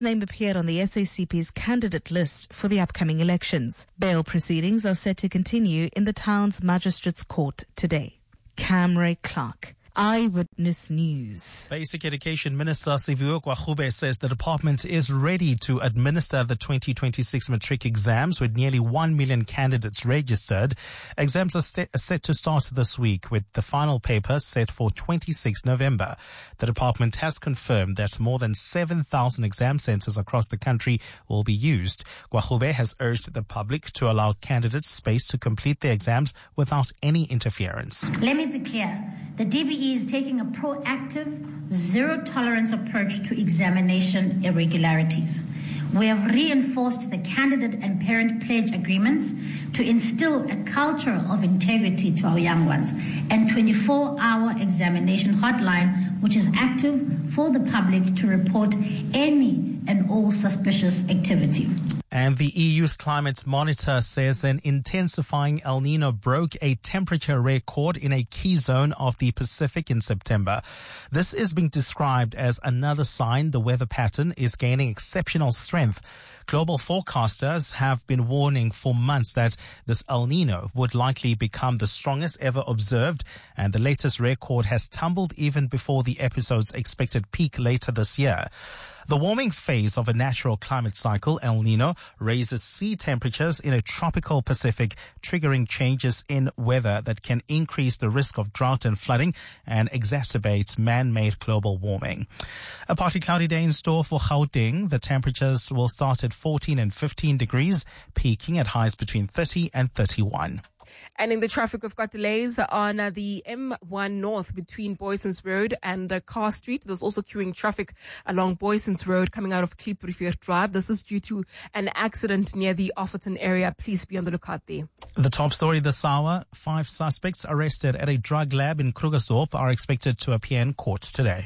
name appeared on the SACP's candidate list for the upcoming elections. Bail proceedings are set to continue in the town's magistrates' court today. Camray Clark, Eyewitness News. Basic Education Minister Siviwe Gwarube says the department is ready to administer the 2026 matric exams with nearly 1 million candidates registered. Exams are set to start this week with the final paper set for 26 November. The department has confirmed that more than 7,000 exam centers across the country will be used. Gwarube has urged the public to allow candidates space to complete their exams without any interference. Let me be clear. The DBE is taking a proactive, zero-tolerance approach to examination irregularities. We have reinforced the candidate and parent pledge agreements to instill a culture of integrity to our young ones, and 24-hour examination hotline, which is active for the public to report any and all suspicious activity. And the EU's climate monitor says an intensifying El Nino broke a temperature record in a key zone of the Pacific in September. This is being described as another sign the weather pattern is gaining exceptional strength. Global forecasters have been warning for months that this El Nino would likely become the strongest ever observed, and the latest record has tumbled even before the episode's expected peak later this year. The warming phase of a natural climate cycle, El Nino, raises sea temperatures in a tropical Pacific, triggering changes in weather that can increase the risk of drought and flooding and exacerbate man-made global warming. A partly cloudy day in store for Gauteng. The temperatures will start at 14 and 15 degrees, peaking at highs between 30 and 31. And in the traffic, we've got delays on the M1 North between Boysons Road and Carr Street. There's also queuing traffic along Boysons Road coming out of Klipprivier Drive. This is due to an accident near the Offerton area. Please be on the lookout there. The top story this hour, 5 suspects arrested at a drug lab in Krugersdorp are expected to appear in court today.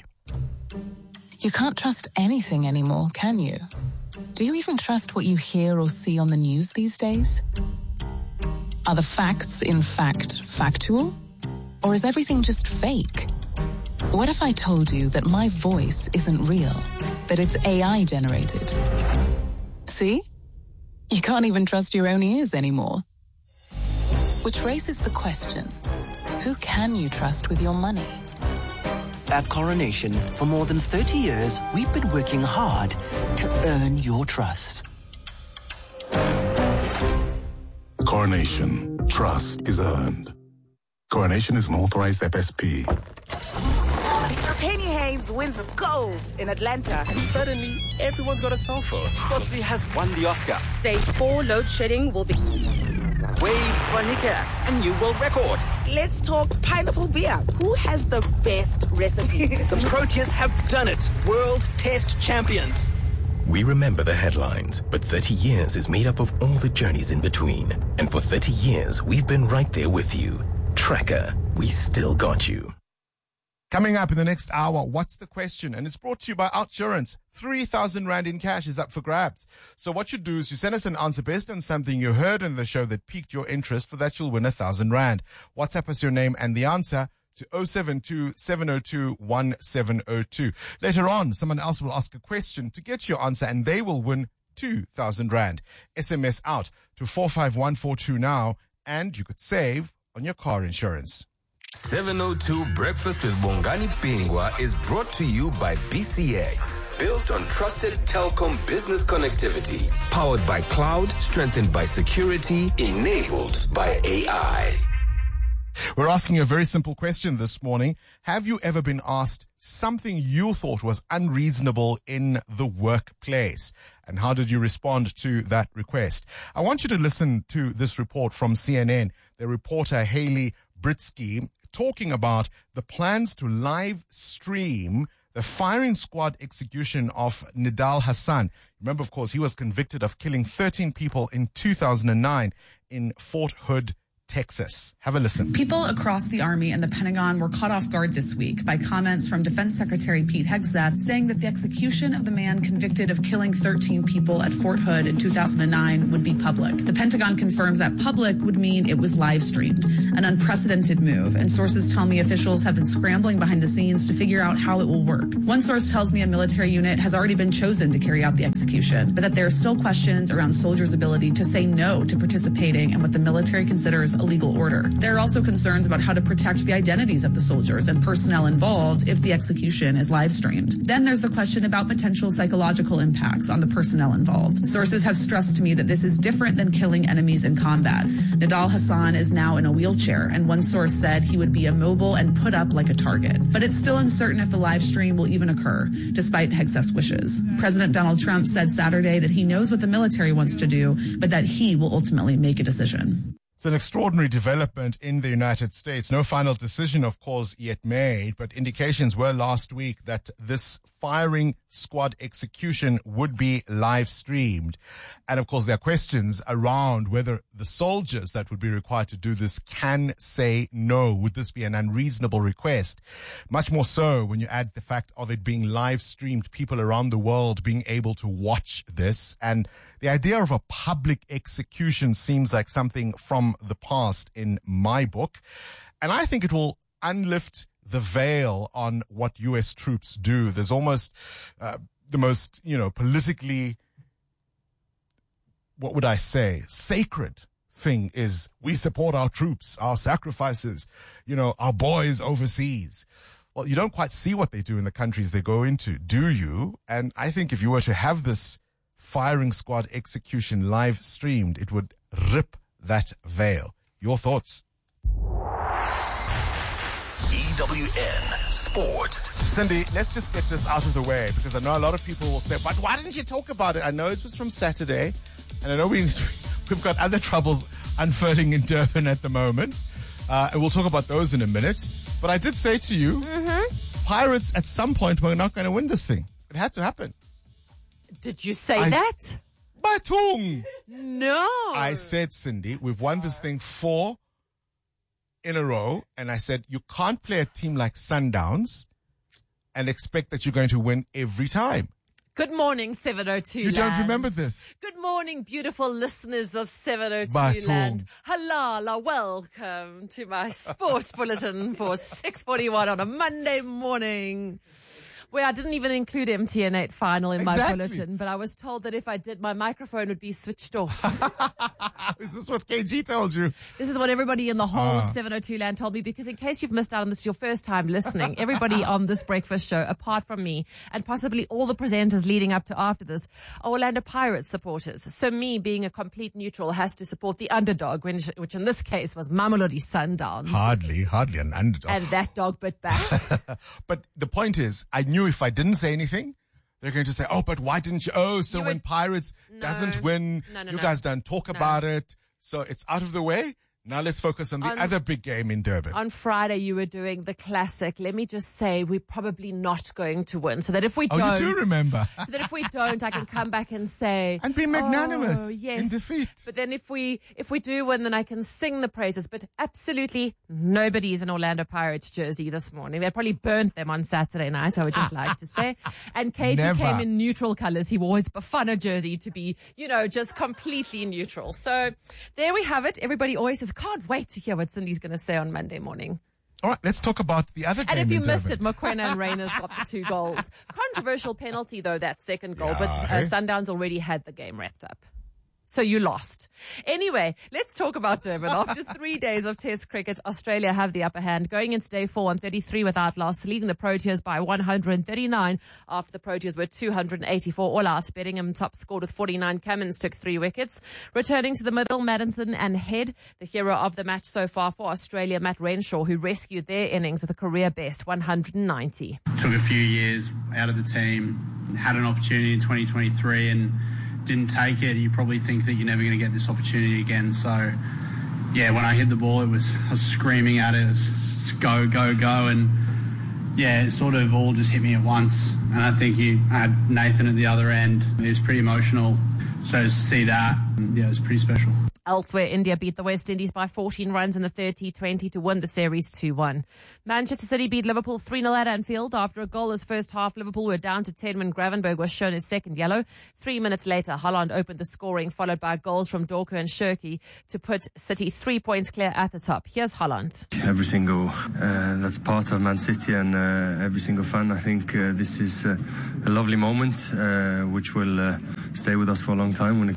You can't trust anything anymore, can you? Do you even trust what you hear or see on the news these days? Are the facts, in fact, factual? Or is everything just fake? What if I told you that my voice isn't real, that it's AI generated? See? You can't even trust your own ears anymore. Which raises the question, who can you trust with your money? At Coronation, for more than 30 years, we've been working hard to earn your trust. Coronation. Trust is earned. Coronation is an authorized FSP. Penny Haynes wins gold in Atlanta. And suddenly, everyone's got a cell phone. Tsotsi has won the Oscar. Stage 4 load shedding will be... Wade van Niekerk, a new world record. Let's talk pineapple beer. Who has the best recipe? The Proteas have done it. World Test Champions. We remember the headlines, but 30 years is made up of all the journeys in between. And for 30 years, we've been right there with you. Tracker, we still got you. Coming up in the next hour, what's the question? And it's brought to you by Outsurance. 3,000 Rand in cash is up for grabs. So what you do is you send us an answer based on something you heard in the show that piqued your interest. For that, you'll win 1,000 Rand. WhatsApp us your name and the answer to 072-702-1702. Later on, someone else will ask a question to get your answer and they will win 2,000 Rand. SMS out to 45142 now and you could save on your car insurance. 702 Breakfast with Bongani Pingwa is brought to you by BCX. Built on trusted telecom business connectivity. Powered by cloud, strengthened by security, enabled by AI. We're asking a very simple question this morning. Have you ever been asked something you thought was unreasonable in the workplace? And how did you respond to that request? I want you to listen to this report from CNN. The reporter Haley Britsky talking about the plans to live stream the firing squad execution of Nidal Hassan. Remember, of course, he was convicted of killing 13 people in 2009 in Fort Hood, Texas. Have a listen. People across the Army and the Pentagon were caught off guard this week by comments from Defense Secretary Pete Hegseth saying that the execution of the man convicted of killing 13 people at Fort Hood in 2009 would be public. The Pentagon confirmed that public would mean it was live streamed. an unprecedented move, and sources tell me officials have been scrambling behind the scenes to figure out how it will work. One source tells me a military unit has already been chosen to carry out the execution, but that there are still questions around soldiers' ability to say no to participating in what the military considers a legal order. There are also concerns about how to protect the identities of the soldiers and personnel involved if the execution is live streamed. Then there's the question about potential psychological impacts on the personnel involved. Sources have stressed to me that this is different than killing enemies in combat. Nidal Hassan is now in a wheelchair, and one source said he would be immobile and put up like a target. But it's still uncertain if the live stream will even occur, despite Hegseth's wishes. President Donald Trump said Saturday that he knows what the military wants to do, but that he will ultimately make a decision. It's an extraordinary development in the United States. No final decision, of course, yet made, but indications were last week that this firing squad execution would be live streamed. And of course, there are questions around whether the soldiers that would be required to do this can say no. Would this be an unreasonable request? Much more so when you add the fact of it being live streamed, people around the world being able to watch this. And the idea of a public execution seems like something from the past in my book. And I think it will unlift the veil on what U.S. troops do. There's almost the most, politically, what would I say, sacred thing is we support our troops, our sacrifices, our boys overseas. Well, you don't quite see what they do in the countries they go into, do you? And I think if you were to have this firing squad execution live streamed, it would rip that veil. Your thoughts? EWN Sport. Cindy, let's just get this out of the way because I know a lot of people will say, but why didn't you talk about it? I know it was from Saturday and I know we've got other troubles unfurling in Durban at the moment. And we'll talk about those in a minute. But I did say to you, Pirates at some point were not going to win this thing. It had to happen. Did you say that? Batung! No. I said, Cindy, we've won this thing 4 in a row. And I said, you can't play a team like Sundowns and expect that you're going to win every time. Good morning, 702 You Land. don't remember this? Good morning, beautiful listeners of 702 Batung. Land. Halala, welcome to my sports bulletin for 6:41 on a Monday morning. Where I didn't even include MTN8 final in my bulletin, but I was told that if I did, my microphone would be switched off. Is this what KG told you? This is what everybody in the whole of 702 Land told me, because in case you've missed out on this, your first time listening, everybody on this breakfast show, apart from me, and possibly all the presenters leading up to after this, are Orlando Pirates supporters. So me, being a complete neutral, has to support the underdog, which in this case was Mamelodi Sundowns. Hardly an underdog. And that dog bit back. But the point is, I knew if I didn't say anything, they're going to say, oh, but why didn't you? Oh, so when Pirates doesn't win, you guys don't talk about it. So it's out of the way. Now let's focus on the other big game in Durban. On Friday, you were doing the classic. Let me just say we're probably not going to win. So that if we don't. Oh, you do remember. So that if we don't, I can come back and say. And be magnanimous in defeat. But then if we do win, then I can sing the praises. But absolutely nobody is an Orlando Pirates jersey this morning. They probably burnt them on Saturday night, I would just like to say. And KG came in neutral colors. He wore his Bafana jersey to be, just completely neutral. So there we have it. Everybody always says, can't wait to hear what Cindy's going to say on Monday morning. All right, let's talk about the other game. And if you missed Durban. it, Mokoena and Reyners got the 2 goals. Controversial penalty, though, that second goal. But Sundowns already had the game wrapped up. So you lost. Anyway, let's talk about Durban. After 3 days of Test cricket, Australia have the upper hand, going into day 4 on 33 without loss, leading the Proteas by 139 after the Proteas were 284 all out. Bedingham top scored with 49. Cummins took 3 wickets. Returning to the middle, Madison and Head, the hero of the match so far for Australia, Matt Renshaw, who rescued their innings with a career best 190. Took a few years out of the team, had an opportunity in 2023 and didn't take it. You probably think that you're never going to get this opportunity again. So, yeah, when I hit the ball, I was screaming at it. It was go, go, go. And, yeah, it sort of all just hit me at once. And I think I had Nathan at the other end. It was pretty emotional. So to see that, yeah, it was pretty special. Elsewhere, India beat the West Indies by 14 runs in the third T20 to win the series 2-1. Manchester City beat Liverpool 3-0 at Anfield. After a goalless first half, Liverpool were down to 10 when Gravenberg was shown his second yellow. 3 minutes later, Haaland opened the scoring, followed by goals from Dorku and Shirky to put City 3 points clear at the top. Here's Haaland. Every single that's part of Man City and every single fan, I think this is a lovely moment which will stay with us for a long time.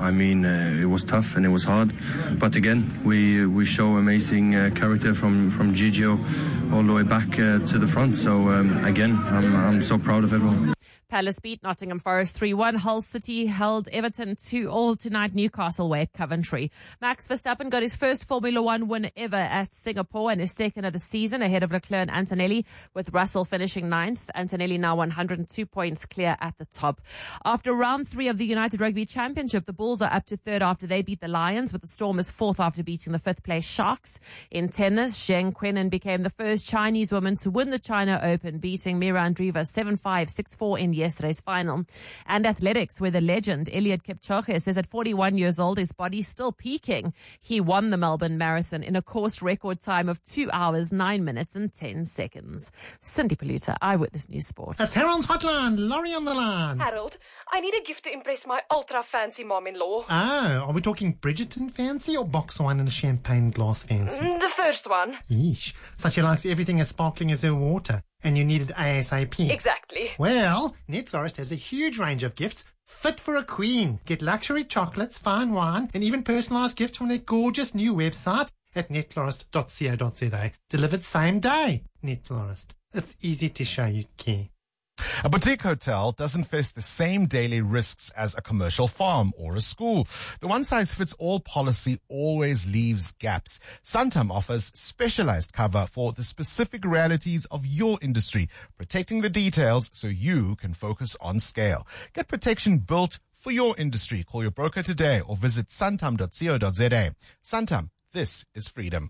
It was tough and it was hard, but again we show amazing character from Gigio all the way back to the front. So again, I'm so proud of everyone. Palace beat Nottingham Forest 3-1. Hull City held Everton 2-2 tonight. Newcastle were at Coventry. Max Verstappen got his first Formula One win ever at Singapore and his second of the season ahead of Leclerc and Antonelli, with Russell finishing 9th. Antonelli now 102 points clear at the top. After round 3 of the United Rugby Championship, the Bulls are up to 3rd after they beat the Lions, with the Stormers 4th after beating the 5th place Sharks. In tennis, Zheng Quenin became the first Chinese woman to win the China Open, beating Mira Andreeva 7-5, 6-4 in yesterday's final. And athletics, where the legend Eliud Kipchoge says at 41 years old his body's still peaking. He won the Melbourne Marathon in a course record time of 2 hours, 9 minutes and 10 seconds. Cindy Paluta, Eyewitness News Sport. It's Harold's Hotline. Laurie on the line. Harold, I need a gift to impress my ultra fancy mom-in-law. Oh, are we talking Bridgerton fancy or box wine and a champagne glass fancy? The first one. Yeesh. So she likes everything as sparkling as her water. And you need it ASAP. Exactly. Well, Netflorist has a huge range of gifts fit for a queen. Get luxury chocolates, fine wine, and even personalised gifts from their gorgeous new website at netflorist.co.za. Delivered same day. Netflorist. It's easy to show you care. A boutique hotel doesn't face the same daily risks as a commercial farm or a school. The one-size-fits-all policy always leaves gaps. Santam offers specialized cover for the specific realities of your industry, protecting the details so you can focus on scale. Get protection built for your industry. Call your broker today or visit santam.co.za. Santam, this is freedom.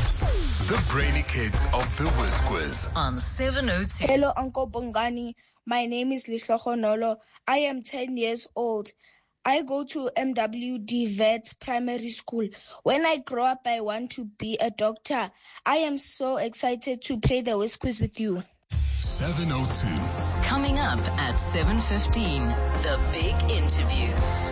The Brainy Kids of the Whiz Quiz on 702. Hello, Uncle Bongani. My name is Lisloho Nolo. I am 10 years old. I go to MWD Vet Primary School. When I grow up, I want to be a doctor. I am so excited to play the Whiz Quiz with you. 702. Coming up at 7:15, the big interview.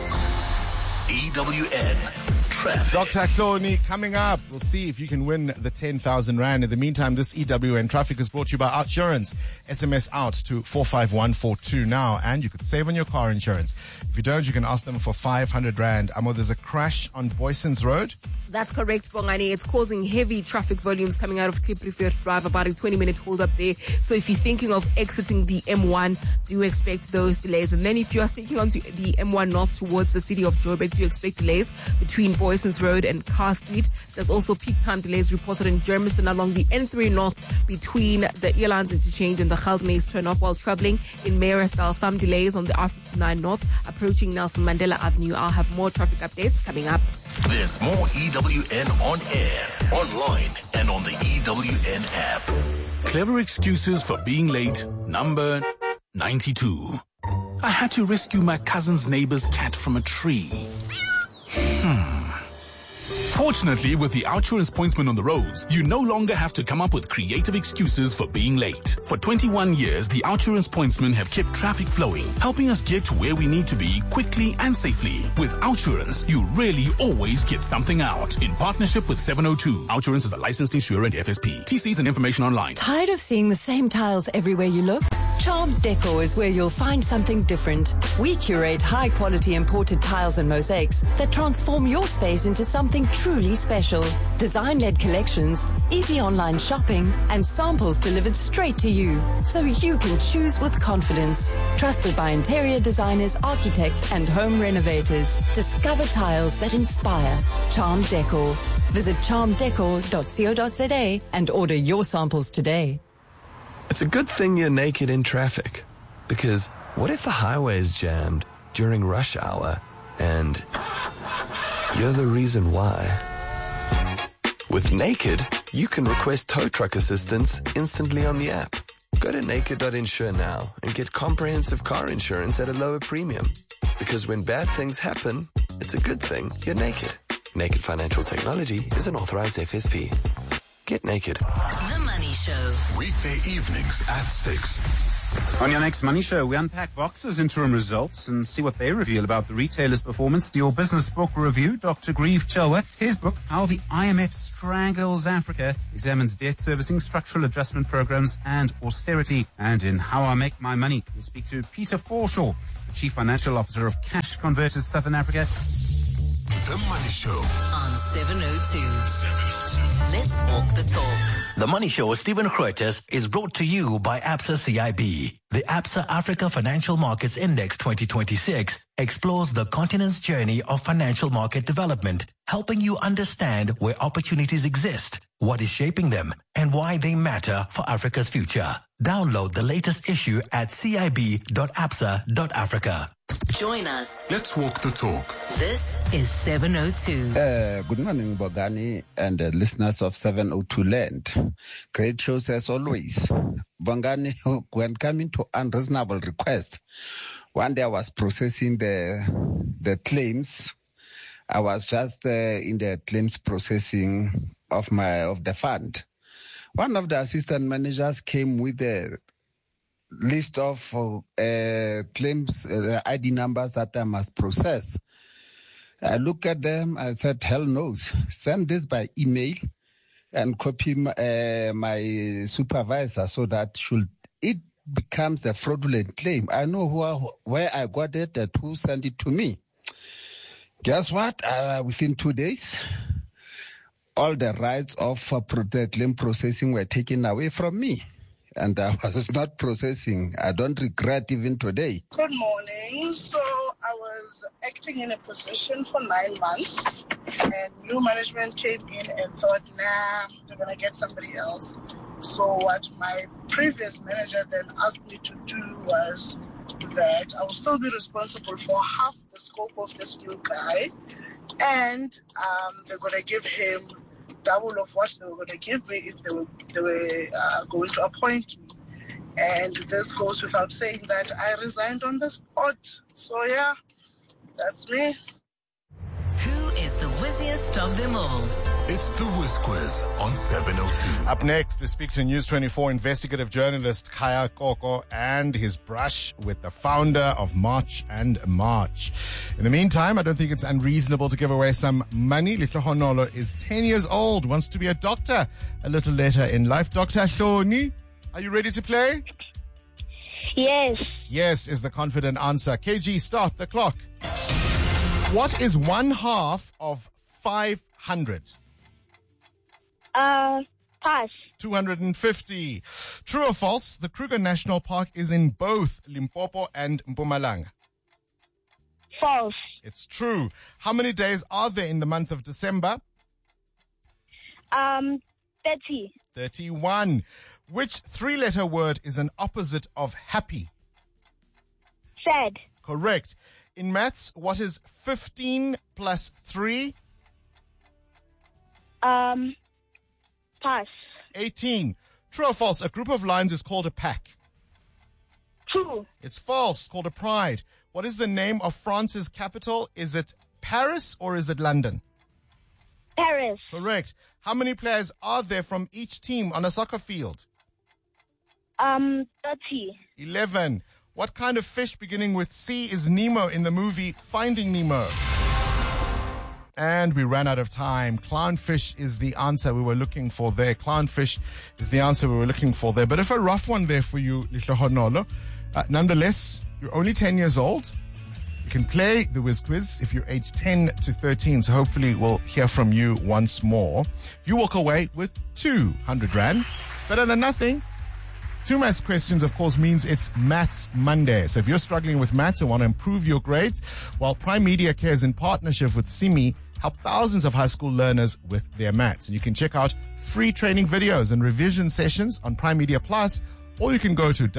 EWN Traffic. Dr. Cloney coming up. We'll see if you can win the 10,000 Rand. In the meantime, this EWN Traffic is brought to you by Outsurance. SMS out to 45142 now, and you could save on your car insurance. If you don't, you can ask them for 500 Rand. Amo, there's a crash on Boyson's Road. That's correct, Bongani. It's causing heavy traffic volumes coming out of Clip Rivier Drive, about a 20-minute hold up there. So if you're thinking of exiting the M1, do expect those delays. And then if you are sticking onto the M1 North towards the city of Joburg, do expect delays between Boyson's Road and Carr Street. There's also peak time delays reported in Germiston along the N3 North between the Earlands interchange and the Gauteng's turn-off while traveling in Marysdale. Some delays on the R59 North approaching Nelson Mandela Avenue. I'll have more traffic updates coming up. There's more EWN on air, online, and on the EWN app. Clever excuses for being late, number 92. I had to rescue my cousin's neighbor's cat from a tree. Fortunately, with the Outsurance Pointsman on the roads, you no longer have to come up with creative excuses for being late. For 21 years, the Outsurance Pointsmen have kept traffic flowing, helping us get to where we need to be quickly and safely. With Outsurance, you really always get something out. In partnership with 702, Outsurance is a licensed insurer and FSP. TCs and information online. Tired of seeing the same tiles everywhere you look? Charm Decor is where you'll find something different. We curate high-quality imported tiles and mosaics that transform your space into something truly special. Design-led collections, easy online shopping, and samples delivered straight to you, so you can choose with confidence. Trusted by interior designers, architects, and home renovators. Discover tiles that inspire. Charm Decor. Visit charmdecor.co.za and order your samples today. It's a good thing you're naked in traffic, because what if the highway is jammed during rush hour and you're the reason why? With Naked, you can request tow truck assistance instantly on the app. Go to naked.insure now and get comprehensive car insurance at a lower premium. Because when bad things happen, it's a good thing you're naked. Naked Financial Technology is an authorized FSP. Get naked. The Money Show. Weekday evenings at 6. On your next Money Show, we unpack Boxer's interim results and see what they reveal about the retailer's performance. Your business book review, Dr. Grieve Chilwa. His book, How the IMF Strangles Africa, examines debt servicing, structural adjustment programs, and austerity. And in How I Make My Money, we speak to Peter Forshaw, the Chief Financial Officer of Cash Converters Southern Africa. The Money Show on 702. Let's walk the talk. The Money Show with Stephen Croites is brought to you by Absa CIB. The Absa Africa Financial Markets Index 2026 explores the continent's journey of financial market development, helping you understand where opportunities exist, what is shaping them, and why they matter for Africa's future. Download the latest issue at cib.absa.africa. Join us. Let's walk the talk. This is 702. Good morning, Bongani and listeners of 702 Land. Great shows as always. Bongani, when coming to unreasonable request, one day I was processing the claims. I was just in the claims processing of the fund. One of the assistant managers came with a list of claims, ID numbers that I must process. I look at them, I said, hell knows. Send this by email and copy my supervisor so that should it becomes a fraudulent claim, I know where I got it and who sent it to me. Guess what? Within 2 days, all the rights of claim processing were taken away from me. And I was not processing. I don't regret even today. Good morning. So I was acting in a position for 9 months, and new management came in and thought, nah, they're going to get somebody else. So what my previous manager then asked me to do was that I will still be responsible for half the scope of this new guy, and they're going to give him double of what they were going to give me if they were going to appoint me. And this goes without saying that I resigned on the spot. So yeah, that's me. Who is the wizziest of them all? It's the Whiz Quiz on 702. Up next, we speak to News 24 investigative journalist Khaya Koko and his brush with the founder of March and March. In the meantime, I don't think it's unreasonable to give away some money. Litlo Nolo is 10 years old, wants to be a doctor a little later in life. Dr. Hloni, are you ready to play? Yes. Yes is the confident answer. KG, start the clock. What is 1/2 of 500? Pass. 250. True or false? The Kruger National Park is in both Limpopo and Mpumalanga. False. It's true. How many days are there in the month of December? 30. 31. Which 3-letter word is an opposite of happy? Sad. Correct. In maths, what is 15 plus 3? Pass. 18. True or false? A group of lions is called a pack. True. It's false. It's called a pride. What is the name of France's capital? Is it Paris or is it London? Paris. Correct. How many players are there from each team on a soccer field? 30. 11. What kind of fish beginning with C is Nemo in the movie Finding Nemo? And we ran out of time. Clownfish is the answer we were looking for there. Clownfish is the answer we were looking for there. But if a rough one there for you, Litlohonolo. Nonetheless, you're only 10 years old. You can play the Whiz Quiz if you're aged 10 to 13. So hopefully we'll hear from you once more. You walk away with 200 Rand. It's better than nothing. 2 maths questions, of course, means it's Maths Monday. So if you're struggling with maths and want to improve your grades, well, Prime Media Cares in partnership with Simi help thousands of high school learners with their maths. And you can check out free training videos and revision sessions on Prime Media Plus, or you can go to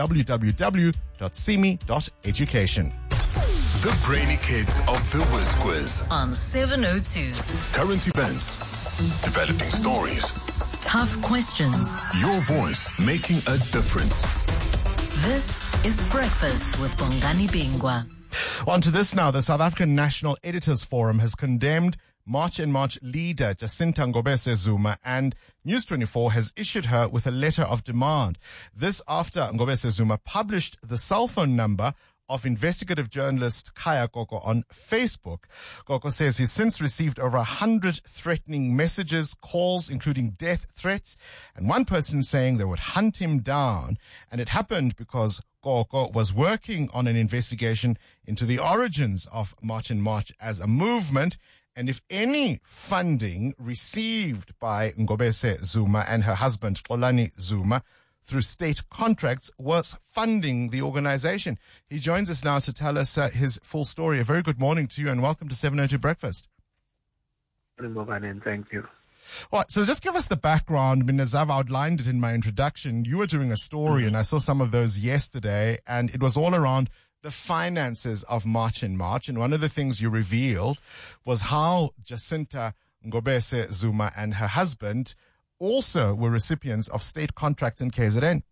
www.simi.education. The brainy kids of the Whiz Quiz on 702. Current events, developing stories, tough questions, your voice making a difference. This is Breakfast with Bongani Bingwa. On to this now. The South African National Editors Forum has condemned March and March leader Jacinta Ngobese Zuma, and News 24 has issued her with a letter of demand. This after Ngobese Zuma published the cell phone number of investigative journalist Khaya Koko on Facebook. Koko says he's since received over 100 threatening messages, calls, including death threats, and one person saying they would hunt him down. And it happened because Koko was working on an investigation into the origins of March and March as a movement, and if any funding received by Ngobese Zuma and her husband Xolani Zuma through state contracts was funding the organization. He joins us now to tell us his full story. A very good morning to you and welcome to 702 Breakfast. Good morning, and thank you. All right, so just give us the background. I mean, as I've outlined it in my introduction, you were doing a story and I saw some of those yesterday, and it was all around the finances of March and March. And one of the things you revealed was how Jacinta Ngobese Zuma and her husband also were recipients of state contracts in KZN.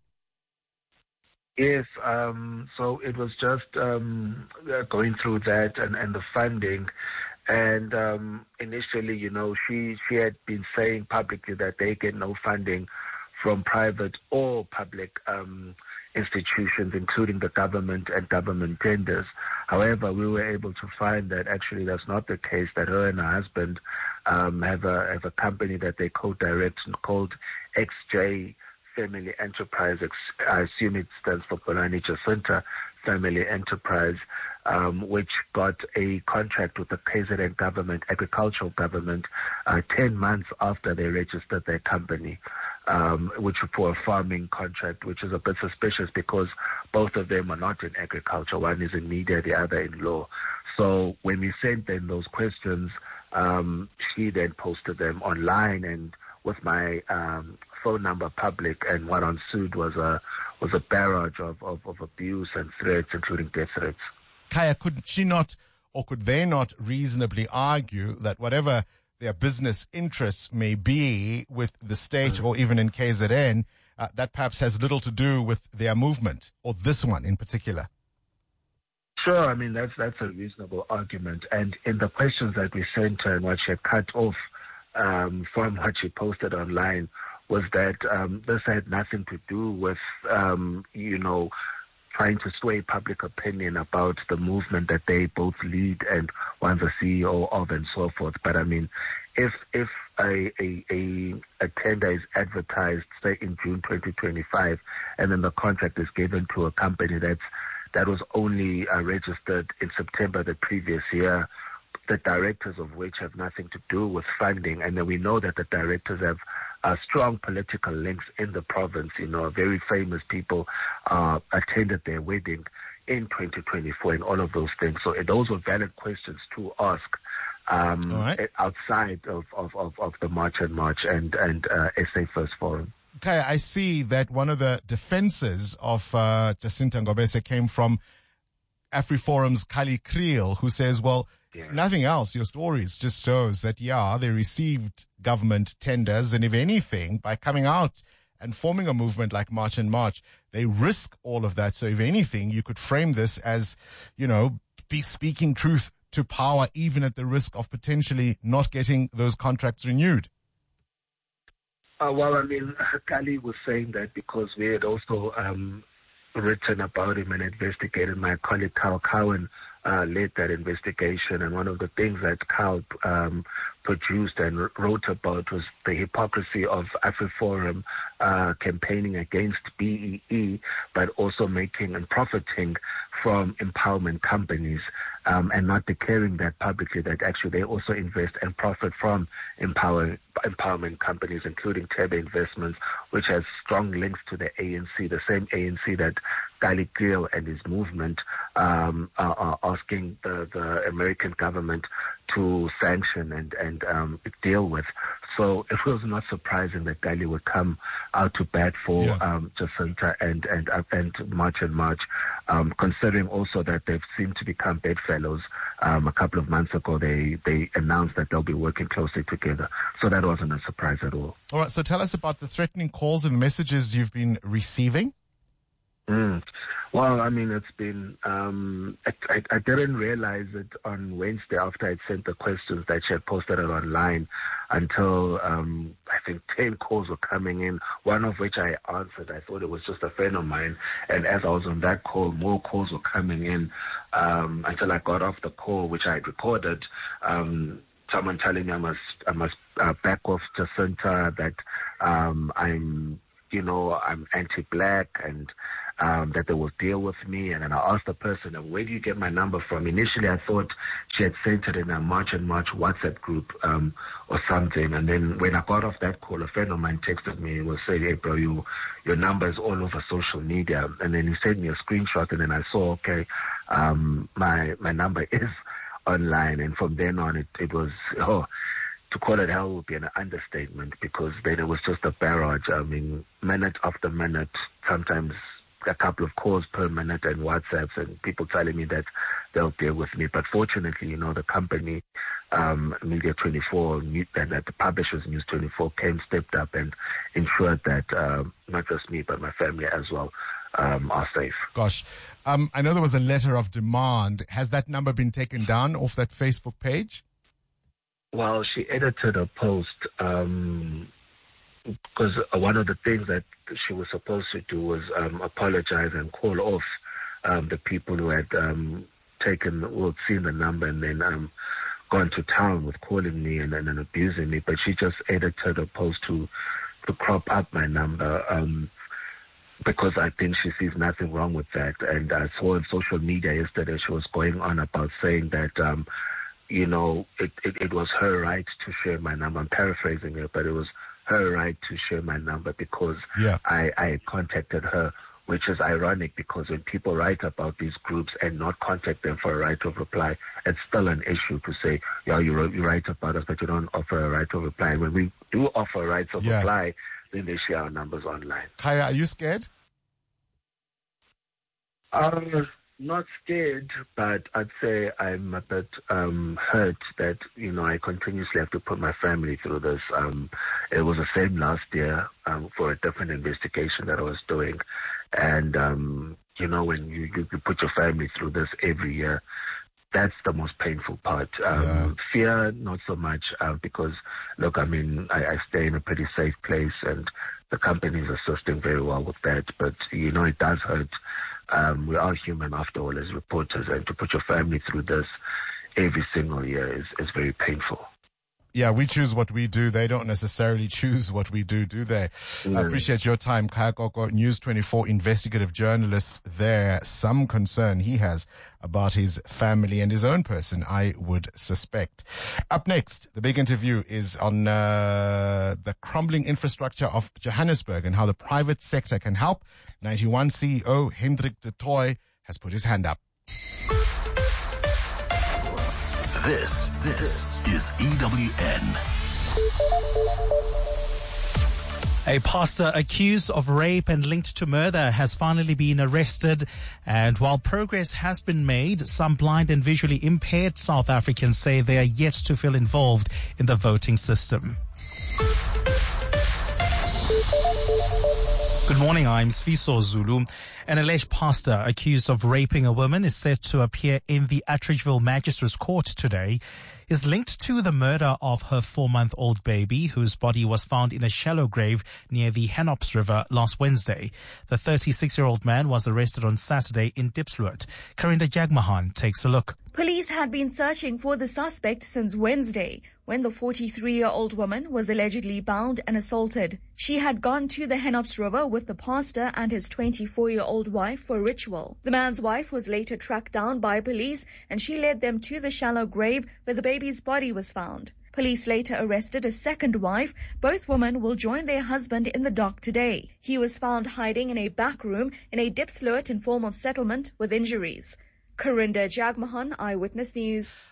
Yes, so it was just going through that and the funding. And initially, you know, she had been saying publicly that they get no funding from private or public institutions, including the government and government tenders. However, we were able to find that actually that's not the case, that her and her husband have a company that they co-direct called XJ Family Enterprise. I assume it stands for Xolani Jacinta Family Enterprise, which got a contract with the KZN government, agricultural government, 10 months after they registered their company, which for a farming contract, which is a bit suspicious because both of them are not in agriculture. One is in media, the other in law. So when we sent them those questions, she then posted them online, and with my phone number public, and what ensued was a barrage of abuse and threats, including death threats. Khaya, could she not, or could they not reasonably argue that whatever their business interests may be with the state or even in KZN, that perhaps has little to do with their movement, or this one in particular? Sure, I mean, that's a reasonable argument. And in the questions that we sent her and what she had cut off from what she posted online was that this had nothing to do with, trying to sway public opinion about the movement that they both lead and one's a CEO of and so forth. But I mean, if a tender is advertised, say in June 2025, and then the contract is given to a company that was only registered in September the previous year, the directors of which have nothing to do with funding, and then we know that the directors have strong political links in the province. You know, very famous people attended their wedding in 2024 and all of those things. So those were valid questions to ask outside of the March and March and SA First Forum. Okay, I see that one of the defenses of Jacinta Ngobese came from AfriForum's Kali Kriel, who says, well, nothing else. Your stories just shows that, they received government tenders. And if anything, by coming out and forming a movement like March and March, they risk all of that. So if anything, you could frame this as, speaking truth to power, even at the risk of potentially not getting those contracts renewed. Well, I mean, Kali was saying that because we had also written about him and investigated. My colleague Carl Cowan led that investigation, and one of the things that Carl produced and wrote about was the hypocrisy of AfriForum campaigning against BEE, but also making and profiting from empowerment companies, and not declaring that publicly, that actually they also invest and profit from empowerment companies, including Tebe Investments, which has strong links to the ANC, the same ANC that Kali Kriel and his movement are asking the American government to sanction and deal with. So it was not surprising that Kali would come out to bat for Jacinta and March and March, considering also that they've seemed to become bedfellows. A couple of months ago, they announced that they'll be working closely together. So that wasn't a surprise at all. All right, so tell us about the threatening calls and messages you've been receiving. Well, I mean, it's been, I didn't realize it on Wednesday after I'd sent the questions that she had posted it online until, I think 10 calls were coming in, one of which I answered. I thought it was just a friend of mine. And as I was on that call, more calls were coming in, until I got off the call, which I had recorded, someone telling me I must back off Jacinta, that, I'm anti-black and, that they will deal with me. And then I asked the person, where do you get my number from? Initially, I thought she had sent it in a March and March WhatsApp group or something. And then when I got off that call, a friend of mine texted me and was saying, hey, bro, your number is all over social media. And then he sent me a screenshot, and then I saw, okay, my number is online. And from then on, it was, to call it hell would be an understatement, because then it was just a barrage. I mean, minute after minute, sometimes a couple of calls per minute and WhatsApps, and people telling me that they'll deal with me. But fortunately, the company, Media 24, and that the publishers, News 24, stepped up and ensured that not just me, but my family as well, are safe. Gosh, I know there was a letter of demand. Has that number been taken down off that Facebook page? Well, she edited a post, because one of the things that she was supposed to do was apologize and call off the people who had seen the number and then gone to town with calling me and abusing me. But she just edited a post to crop up my number, because I think she sees nothing wrong with that. And I saw on social media yesterday she was going on about saying that it was her right to share my number. I'm paraphrasing it, but it was her right to share my number because I contacted her, which is ironic, because when people write about these groups and not contact them for a right of reply, it's still an issue to say, you write about us, but you don't offer a right of reply. And when we do offer rights of reply, then they share our numbers online. Kaya, are you scared? Not scared, but I'd say I'm a bit hurt that, I continuously have to put my family through this. It was the same last year for a different investigation that I was doing. And, when you put your family through this every year, that's the most painful part. Fear, not so much, because, look, I mean, I stay in a pretty safe place and the company is assisting very well with that. But, it does hurt. We are human after all as reporters, and to put your family through this every single year is very painful. Yeah, we choose what we do. They don't necessarily choose what we do they? I appreciate your time, Kaya Koko, News 24 investigative journalist there. Some concern he has about his family and his own person, I would suspect. Up next, the big interview is on the crumbling infrastructure of Johannesburg and how the private sector can help. 91 CEO Hendrik de Tooy has put his hand up. This is EWN. A pastor accused of rape and linked to murder has finally been arrested. And while progress has been made, some blind and visually impaired South Africans say they are yet to feel involved in the voting system. Good morning, I'm Sfiso Zulu. An alleged pastor accused of raping a woman is set to appear in the Atteridgeville Magistrates Court today. Is linked to the murder of her 4-month-old baby, whose body was found in a shallow grave near the Henops River last Wednesday. The 36-year-old man was arrested on Saturday in Diepsloot. Karinda Jagmohan takes a look. Police had been searching for the suspect since Wednesday, when the 43-year-old woman was allegedly bound and assaulted. She had gone to the Henops River with the pastor and his 24-year-old wife for ritual. The man's wife was later tracked down by police, and she led them to the shallow grave where the baby's body was found. Police later arrested a second wife. Both women will join their husband in the dock today. He was found hiding in a back room in a Diepsloot informal settlement with injuries. Karinda Jagmohan, Eyewitness News.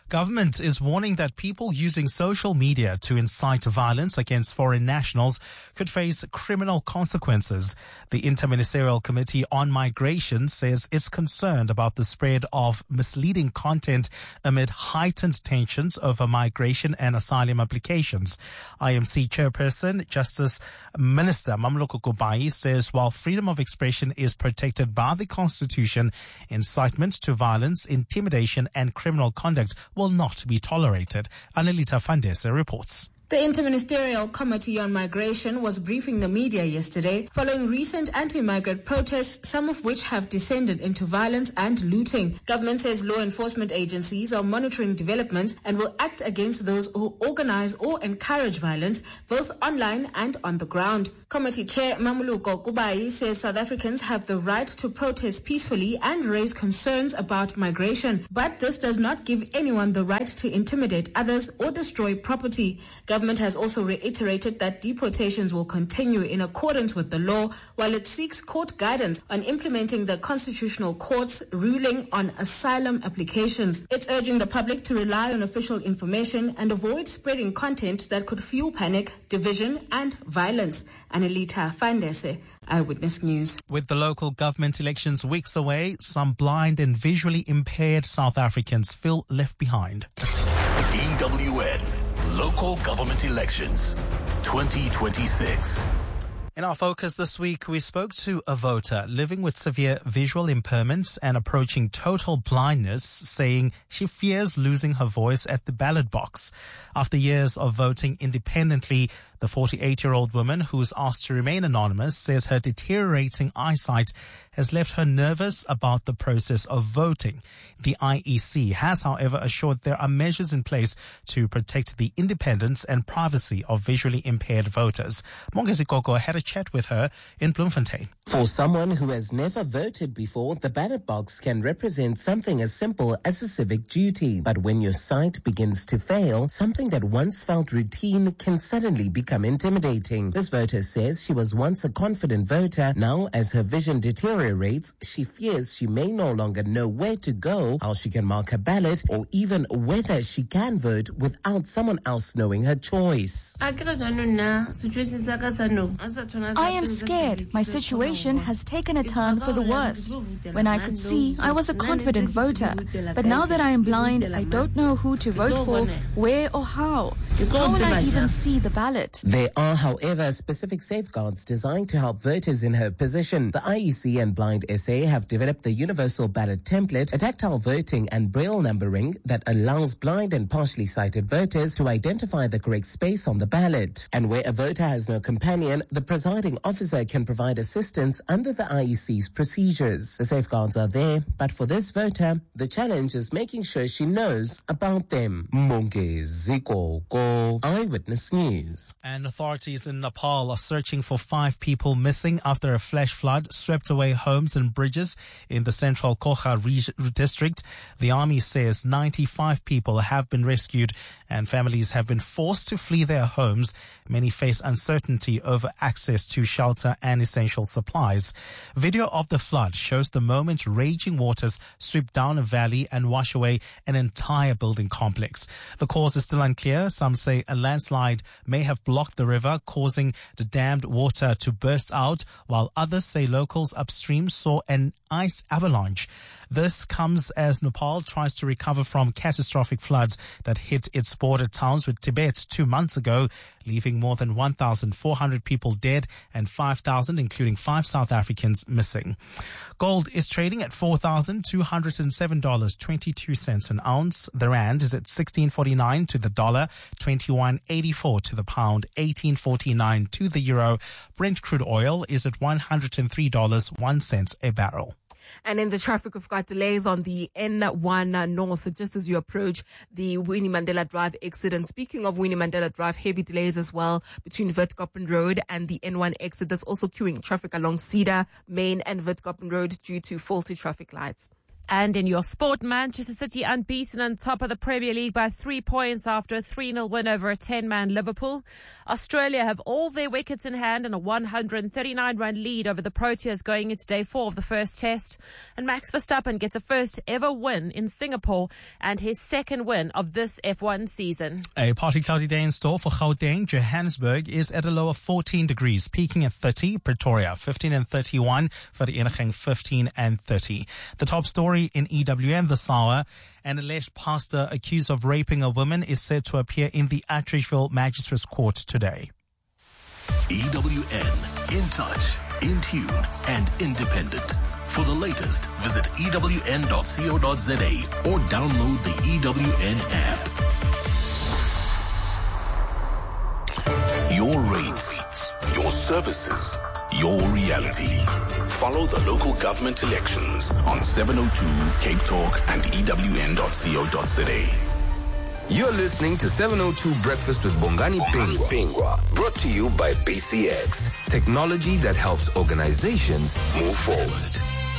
Government is warning that people using social media to incite violence against foreign nationals could face criminal consequences. The Interministerial Committee on Migration says it's concerned about the spread of misleading content amid heightened tensions over migration and asylum applications. IMC Chairperson Justice Minister Mamloko Kubai says while freedom of expression is protected by the Constitution, incitement to violence, intimidation and criminal conduct will not be tolerated. Anelita Fandese reports. The Interministerial Committee on Migration was briefing the media yesterday following recent anti-migrant protests, some of which have descended into violence and looting. Government says law enforcement agencies are monitoring developments and will act against those who organize or encourage violence, both online and on the ground. Committee Chair Mamuluko Kubai says South Africans have the right to protest peacefully and raise concerns about migration, but this does not give anyone the right to intimidate others or destroy property. Government has also reiterated that deportations will continue in accordance with the law, while it seeks court guidance on implementing the Constitutional Court's ruling on asylum applications. It's urging the public to rely on official information and avoid spreading content that could fuel panic, division and violence. Anelita Fandese, Eyewitness News. With the local government elections weeks away, some blind and visually impaired South Africans feel left behind. EWN Local Government Elections 2026. In our focus this week, we spoke to a voter living with severe visual impairments and approaching total blindness, saying she fears losing her voice at the ballot box. After years of voting independently, the 48-year-old woman, who's asked to remain anonymous, says her deteriorating eyesight has left her nervous about the process of voting. The IEC has, however, assured there are measures in place to protect the independence and privacy of visually impaired voters. Mongezi Koko had a chat with her in Bloemfontein. For someone who has never voted before, the ballot box can represent something as simple as a civic duty. But when your sight begins to fail, something that once felt routine can suddenly become intimidating. This voter says she was once a confident voter. Now, as her vision deteriorates, she fears she may no longer know where to go, how she can mark her ballot, or even whether she can vote without someone else knowing her choice. I am scared. My situation has taken a turn for the worse. When I could see, I was a confident voter. But now that I am blind, I don't know who to vote for, where or how. How will I even see the ballot? There are, however, specific safeguards designed to help voters in her position. The IEC and Blind SA have developed the Universal Ballot Template, a tactile voting and braille numbering that allows blind and partially sighted voters to identify the correct space on the ballot. And where a voter has no companion, the presiding officer can provide assistance under the IEC's procedures. The safeguards are there, but for this voter, the challenge is making sure she knows about them. Mongezi Koko, Eyewitness News. And authorities in Nepal are searching for 5 people missing after a flash flood swept away homes and bridges in the central Kocha district. The army says 95 people have been rescued and families have been forced to flee their homes. Many face uncertainty over access to shelter and essential supplies. Video of the flood shows the moment raging waters sweep down a valley and wash away an entire building complex. The cause is still unclear. Some say a landslide may have blocked the river, causing the dammed water to burst out, while others say locals upstream saw an ice avalanche. This comes as Nepal tries to recover from catastrophic floods that hit its border towns with Tibet 2 months ago, leaving more than 1,400 people dead and 5,000, including 5 South Africans, missing. Gold is trading at $4,207.22 an ounce. The rand is at 16.49 to the dollar, 21.84 to the pound, 18.49 to the euro. Brent crude oil is at $103.01 a barrel. And in the traffic, we've got delays on the N1 North just as you approach the Winnie Mandela Drive exit. And speaking of Winnie Mandela Drive, heavy delays as well between Witkoppen Road and the N1 exit. There's also queuing traffic along Cedar, Main and Witkoppen Road due to faulty traffic lights. And in your sport, Manchester City unbeaten on top of the Premier League by 3 points after a 3-0 win over a 10-man Liverpool. Australia have all their wickets in hand and a 139-run lead over the Proteas going into day 4 of the first test. And Max Verstappen gets a first ever win in Singapore and his second win of this F1 season. A partly cloudy day in store for Gauteng. Johannesburg is at a low of 14 degrees, peaking at 30. Pretoria 15 and 31. Vereeniging 15 and 30. The top story in EWM this hour: an alleged pastor accused of raping a woman is said to appear in the Atteridgeville Magistrates Court today. EWN, in touch, in tune, and independent. For the latest, visit ewn.co.za or download the EWN app. Your rates, your services, your reality. Follow the local government elections on 702 Cape Talk and ewn.co.za. You're listening to 702 Breakfast with Bongani Pingwa, brought to you by BCX, technology that helps organizations move forward.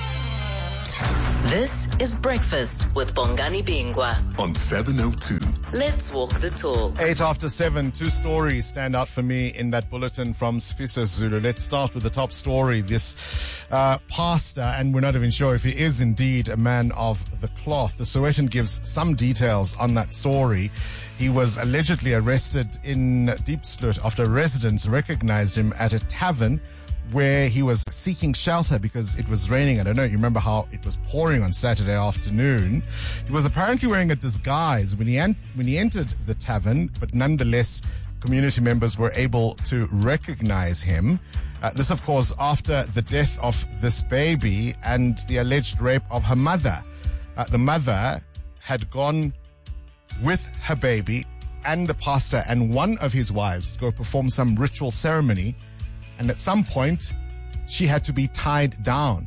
This is Breakfast with Bongani Bingwa on 702. Let's walk the talk. 8 after 7, 2 stories stand out for me in that bulletin from Sfiso Zulu. Let's start with the top story. This pastor, and we're not even sure if he is indeed a man of the cloth. The Sowetan gives some details on that story. He was allegedly arrested in Diepsloot after residents recognized him at a tavern where he was seeking shelter because it was raining. I don't know, you remember how it was pouring on Saturday afternoon. He was apparently wearing a disguise when he entered the tavern, but nonetheless, community members were able to recognize him. This, of course, after the death of this baby and the alleged rape of her mother. The mother had gone with her baby and the pastor and one of his wives to go perform some ritual ceremony. And at some point, she had to be tied down.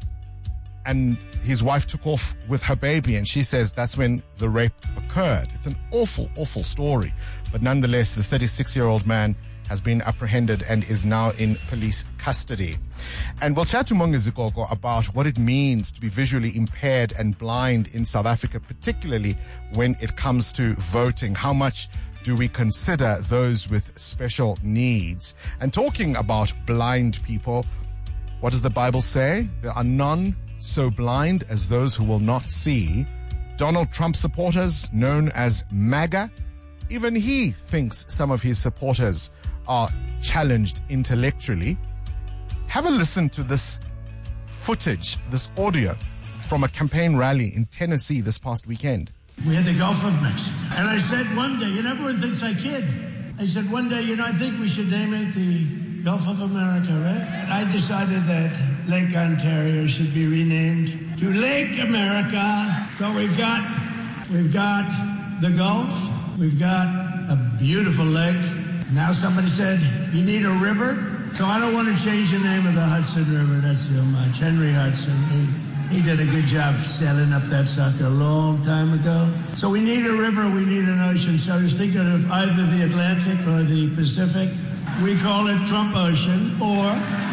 And his wife took off with her baby, and she says that's when the rape occurred. It's an awful, awful story. But nonetheless, the 36-year-old man has been apprehended and is now in police custody. And we'll chat to Mongi Zikoko about what it means to be visually impaired and blind in South Africa, particularly when it comes to voting. How much do we consider those with special needs? And talking about blind people, what does the Bible say? There are none so blind as those who will not see. Donald Trump supporters, known as MAGA, even he thinks some of his supporters are challenged intellectually. Have a listen to this footage, this audio from a campaign rally in Tennessee this past weekend. We had the Gulf of Mexico. And I said one day, and everyone thinks I kid, I said one day, I think we should name it the Gulf of America, right? I decided that Lake Ontario should be renamed to Lake America. So we've got the Gulf, we've got a beautiful lake. Now somebody said, you need a river? So I don't want to change the name of the Hudson River, that's too much. Henry Hudson, he did a good job sailing up that sucker a long time ago. So we need a river, we need an ocean. So I was thinking of either the Atlantic or the Pacific. We call it Trump Ocean or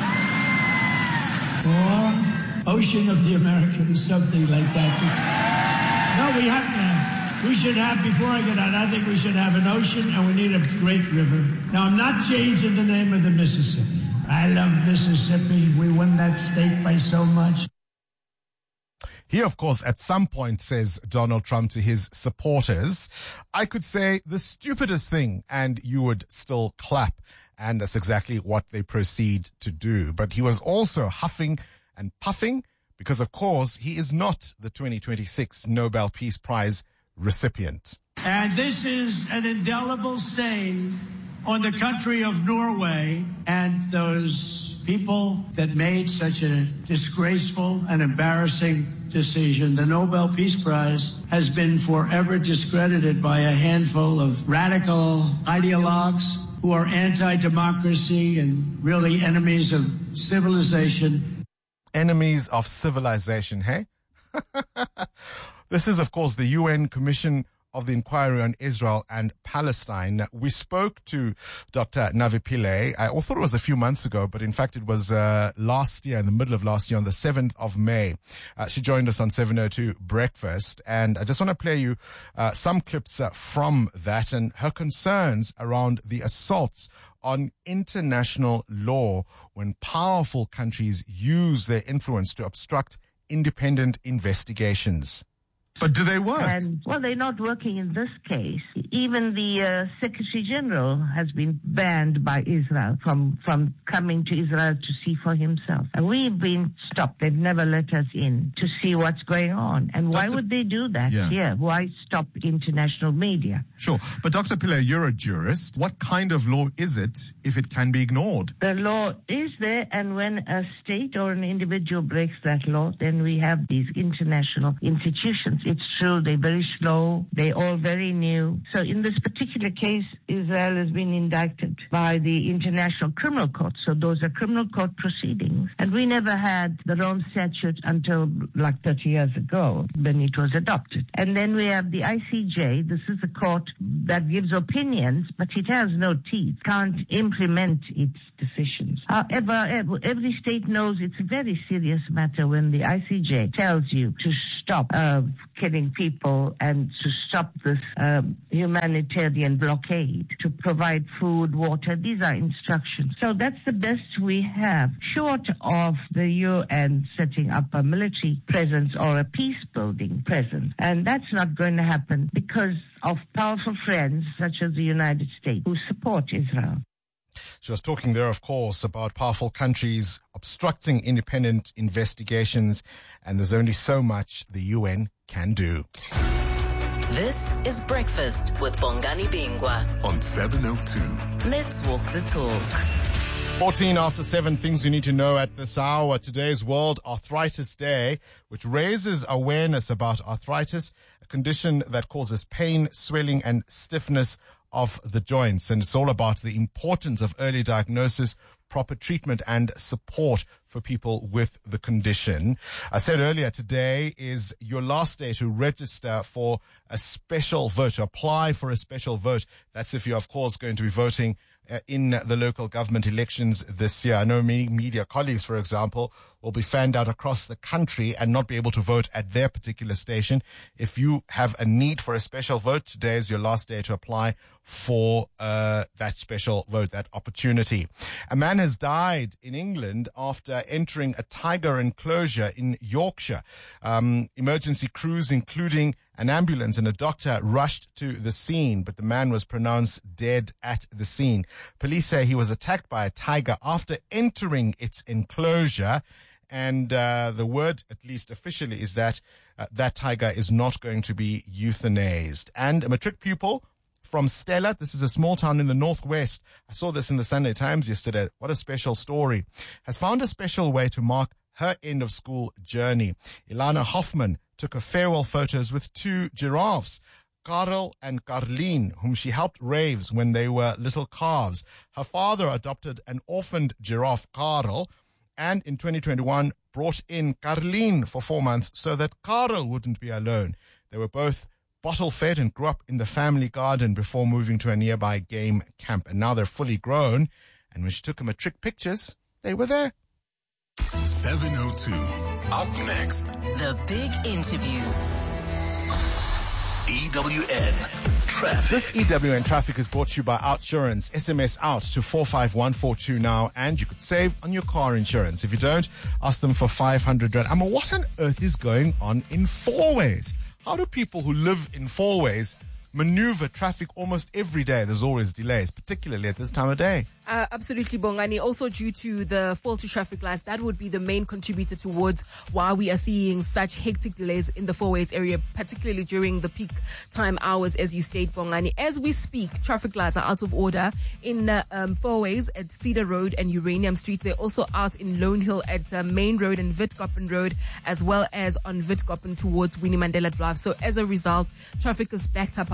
Ocean of the Americans, something like that. No, we have to have. We should have, before I get out, I think we should have an ocean and we need a great river. Now, I'm not changing the name of the Mississippi. I love Mississippi. We won that state by so much. He, of course, at some point says Donald Trump to his supporters, I could say the stupidest thing and you would still clap. And that's exactly what they proceed to do. But he was also huffing and puffing because, of course, he is not the 2026 Nobel Peace Prize recipient. And this is an indelible stain on the country of Norway and those people that made such a disgraceful and embarrassing decision. The Nobel Peace Prize has been forever discredited by a handful of radical ideologues who are anti-democracy and really enemies of civilization. Enemies of civilization, hey? This is, of course, the UN Commission of the inquiry on Israel and Palestine. We spoke to Dr. Navi Pillay. I thought it was a few months ago, but in fact it was last year, in the middle of last year, on the 7th of May. She joined us on 702 Breakfast, and I just want to play you some clips from that and her concerns around the assaults on international law when powerful countries use their influence to obstruct independent investigations. But do they work? Well, they're not working in this case. Even the Secretary General has been banned by Israel from coming to Israel to see for himself. And we've been stopped. They've never let us in to see what's going on. And why would they do that? Yeah. Why stop international media? Sure. But Dr. Pillay, you're a jurist. What kind of law is it if it can be ignored? The law is there, and when a state or an individual breaks that law, then we have these international institutions. It's true, they're very slow, they're all very new. So in this particular case, Israel has been indicted by the International Criminal Court. So those are criminal court proceedings. And we never had the Rome Statute until like 30 years ago when it was adopted. And then we have the ICJ. This is a court that gives opinions, but it has no teeth, can't implement its decisions. However, every state knows it's a very serious matter when the ICJ tells you to stop killing people and to stop this humanitarian blockade, to provide food, water. These are instructions. So that's the best we have, short of the UN setting up a military presence or a peace-building presence. And that's not going to happen because of powerful friends such as the United States who support Israel. She was talking there, of course, about powerful countries obstructing independent investigations, and there's only so much the UN can do. This is Breakfast with Bongani Bingwa on 702. Let's walk the talk. 14 after 7, things you need to know at this hour. Today's World Arthritis Day, which raises awareness about arthritis, a condition that causes pain, swelling, and stiffness of the joints. And it's all about the importance of early diagnosis, proper treatment, and support for people with the condition. I said earlier, today is your last day to register for a special vote, to apply for a special vote. That's if you're, of course, going to be voting in the local government elections this year. I know many media colleagues, for example, will be fanned out across the country and not be able to vote at their particular station. If you have a need for a special vote, today is your last day to apply for that special vote, that opportunity. A man has died in England after entering a tiger enclosure in Yorkshire. Emergency crews, including an ambulance and a doctor, rushed to the scene, but the man was pronounced dead at the scene. Police say he was attacked by a tiger after entering its enclosure. And the word, at least officially, is that that tiger is not going to be euthanized. And a matric pupil from Stella, this is a small town in the northwest, I saw this in the Sunday Times yesterday, what a special story, has found a special way to mark her end of school journey. Ilana Hoffman took her farewell photos with 2 giraffes, Karel and Karleen, whom she helped raise when they were little calves. Her father adopted an orphaned giraffe, Karel, and in 2021 brought in Karleen for 4 months so that Karel wouldn't be alone. They were both bottle-fed and grew up in the family garden before moving to a nearby game camp. And now they're fully grown. And when she took them matric pictures, they were there. 702. Up next, the big interview. EWN Traffic. This EWN Traffic is brought to you by Outsurance. SMS out to 45142 now, and you could save on your car insurance. If you don't, ask them for 500 Rand. What on earth is going on in four-ways? How do people who live in four-ways maneuver traffic almost every day? There's always delays, particularly at this time of day. Absolutely, Bongani. Also due to the faulty traffic lights, that would be the main contributor towards why we are seeing such hectic delays in the four-ways area, particularly during the peak time hours, as you state, Bongani. As we speak, traffic lights are out of order in four-ways at Cedar Road and Uranium Street. They're also out in Lone Hill at Main Road and Witkoppen Road, as well as on Witkoppen towards Winnie Mandela Drive. So as a result, traffic is backed up a